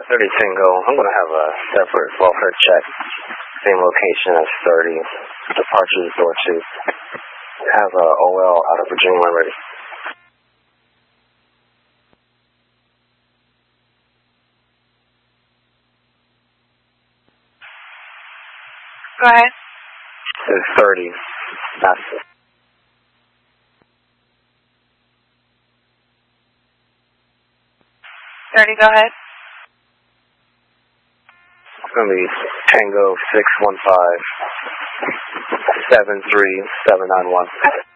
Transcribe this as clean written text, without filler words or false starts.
30 Tango. I'm going to have a separate welfare check. Same location as 30. Departure is door 2. Have a OL out of Virginia when ready. Go ahead. It's 30. That's it. Go ahead. It's going to be Tango 615 73791.